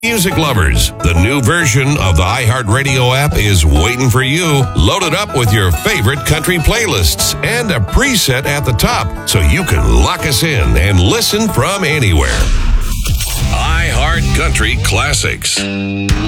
music lovers, the new version of the iHeartRadio app is waiting for you. Load it up with your favorite country playlists and a preset at the top so you can lock us in and listen from anywhere. iHeart Country Classics.